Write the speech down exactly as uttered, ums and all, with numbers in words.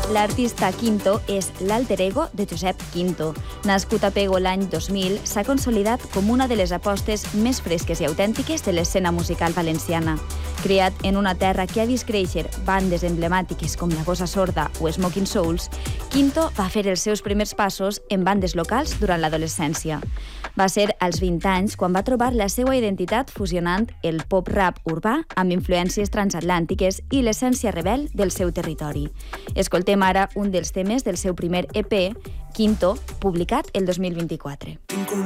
L'artista Quinto és l'alter ego de Josep Quinto. Nascut a Pego l'any dos mil, s'ha consolidat com una de les apostes més fresques i autèntiques de l'escena musical valenciana. Creat en una terra que ha vist créixer bandes emblemàtiques com La Gossa Sorda o Smoking Souls, Quinto va fer els seus primers passos en bandes locals durant l'adolescència. Va ser als vint anys quan va trobar la seva identitat fusionant el pop-rap urbà amb influències transatlàntiques i l'essència rebel del seu territori. Escoltem ara un dels temes del seu primer E P, Quinto, publicat el dos mil vint-i-quatre.